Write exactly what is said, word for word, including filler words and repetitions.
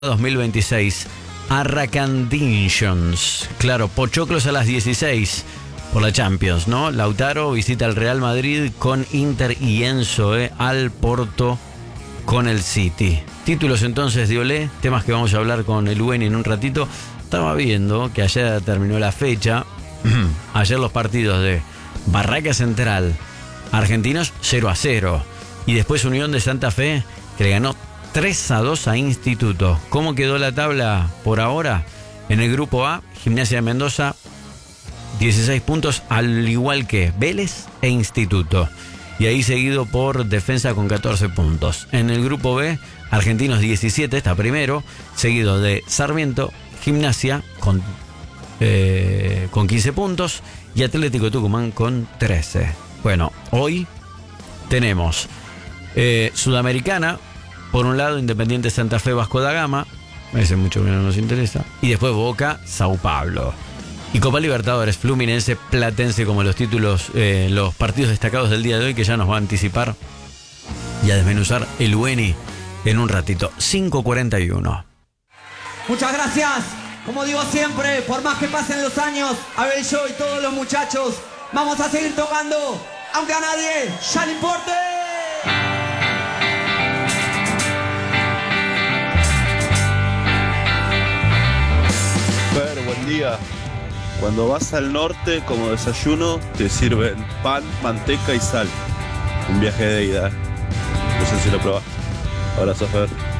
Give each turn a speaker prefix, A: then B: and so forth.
A: dos mil veintiséis. Arracanditions. Claro, Pochoclos a las dieciséis por la Champions, ¿no? Lautaro visita al Real Madrid con Inter y Enzo eh, al Porto con el City. Títulos entonces de Olé, temas que vamos a hablar con el Weni en un ratito. Estaba viendo que ayer terminó la fecha. Ayer los partidos de Barraca Central, Argentinos cero a cero. Y después Unión de Santa Fe, que le ganó tres a dos a Instituto. ¿Cómo quedó la tabla por ahora? En el grupo A, Gimnasia de Mendoza, dieciséis puntos, al igual que Vélez e Instituto. Y ahí seguido por Defensa con catorce puntos. En el grupo B, Argentinos diecisiete, está primero, seguido de Sarmiento, Gimnasia con, eh, con quince puntos y Atlético Tucumán con trece. Bueno, hoy tenemos eh, Sudamericana. Por un lado, Independiente Santa Fe, Vasco da Gama. Ese mucho menos nos interesa. Y después Boca, Sao Paulo. Y Copa Libertadores, Fluminense, Platense, como los títulos, eh, los partidos destacados del día de hoy, que ya nos va a anticipar y a desmenuzar el Weni en un ratito. cinco cuarenta y uno.
B: Muchas gracias. Como digo siempre, por más que pasen los años, Abel, yo y todos los muchachos vamos a seguir tocando, aunque a nadie ya le importe.
C: Fer, buen día. Cuando vas al norte como desayuno te sirven pan, manteca y sal. Un viaje de ida. No sé si lo probaste. Abrazo, Fer.